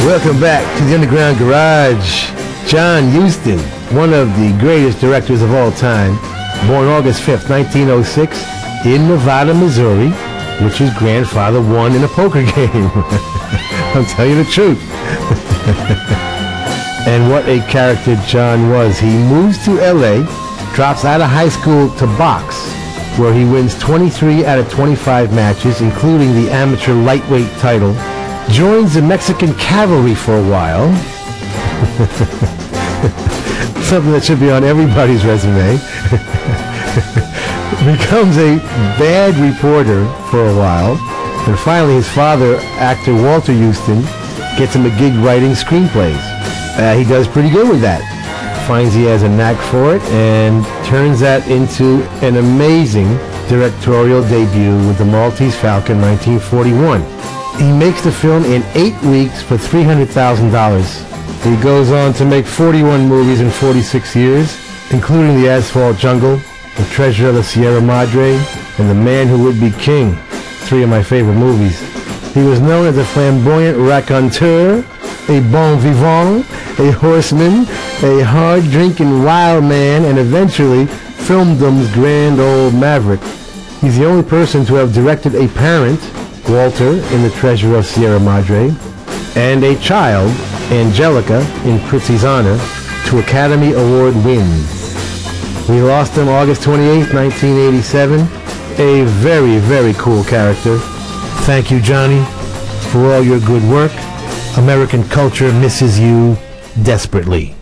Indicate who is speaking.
Speaker 1: Welcome back to the Underground Garage. John Huston, one of the greatest directors of all time, born August 5th, 1906, in Nevada, Missouri, which his grandfather won in a poker game. I'll tell you the truth. And what a character John was. He moves to LA, drops out of high school to box, where he wins 23 out of 25 matches, including the amateur lightweight title. Joins the Mexican cavalry for a while. Something that should be on everybody's resume. Becomes a bad reporter for a while. And finally his father, actor Walter Huston, gets him a gig writing screenplays. He does pretty good with that. Finds he has a knack for it and turns that into an amazing directorial debut with The Maltese Falcon, 1941. He makes the film in 8 weeks for $300,000. He goes on to make 41 movies in 46 years, including The Asphalt Jungle, The Treasure of the Sierra Madre, and The Man Who Would Be King, 3 of my favorite movies. He was known as a flamboyant raconteur, a bon vivant, a horseman, a hard-drinking wild man, and eventually filmdom's grand old maverick. He's the only person to have directed a parent, Walter, in The Treasure of Sierra Madre, and a child, Angelica, in Prizzi's Honor, to Academy Award wins. We lost him August 28th, 1987. A very, very cool character. Thank you, Johnny, for all your good work. American culture misses you desperately.